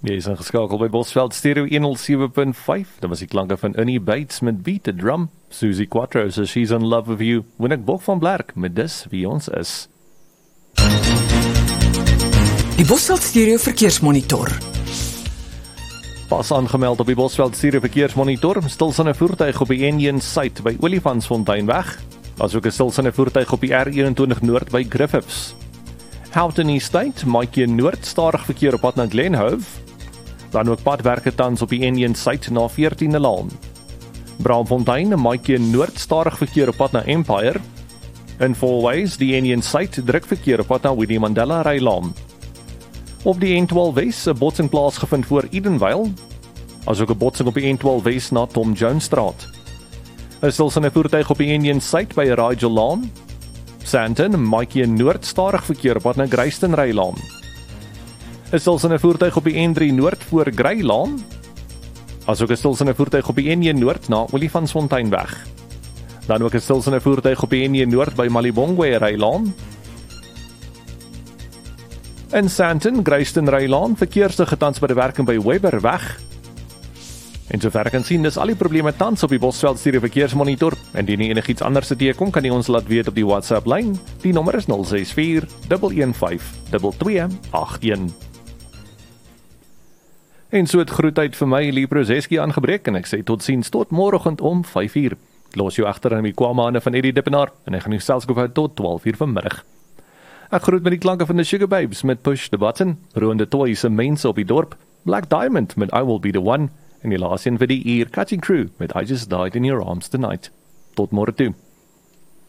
Jy is ingeskakel by Bosveld Stereo 107.5. Dit was die klanke van Unnie Bates met Beat the Drum. Susie Quattro so She's in Love with You. Winnik Bok van Blerk met Dis Wie Ons Is. Die Bosveld Stereo Verkeersmonitor. Pas aangemeld op die Bosveld Stereo Verkeersmonitor. Stilsande voertuig op die N1 Suid by Olifantsfonteinweg. Asook 'n stilsande voertuig op die R21 Noord by Griffiths. Houghton Estate, Maatjie Noord, stadig verkeer op pad na Glenhove. Dan ook padwerke tans op die N1 Suid na 14de Laan. Braamfontein, Maatjie Noord, stadig verkeer op pad na Empire. In Fourways, die N1 Suid, druk verkeer op pad na Winnie Mandela Rylaan. Op die N12 Wes, 'n botsing plaasgevind voor Edenvale. Asook 'n botsing op die N12 Wes na Tom Jones Straat. 'n stilsande voertuig op die N1 Suid by Rigel Laan. Sandton, Maatjie Noord, stadig verkeer op pad na Greyston Rylaan. 'n stilsande voertuig op die N3 Noord voor Greylaan. Asook 'n stilsande voertuig op die N1 Noord na Olifantsfonteinweg. Dan ook 'n stilsande voertuig op die N1 Noord by Malibongwe Rylaan. In Sandton, Greyston Rylaan, verkeersdige tans by die werking by Webberweg. En sover ek kan sien, dis al die probleme tans op die Bosveld Stereo Verkeersmonitor. Indien jy enigiets anders te teekom, kan jy ons laat weet op die WhatsApp lyn. Die nommer is 064 115 2281. En so het groetheid vir my, Lee Prozeski, aangebreek en ek sê totsiens tot môreoggend om 5:00. Ek los jou agter in die kwamane van Eddie Dippenaar en ek gaan jou selskap hou tot 12:00 vanmiddag. Ek groet met die klanke van the Sugar Babes met Push the Button, Roende Toy se mense op die dorp, Black Diamond met I Will Be The One en die laaste een vir die uur, Cutting Crew met I Just Died In Your Arms Tonight. Tot môre toe.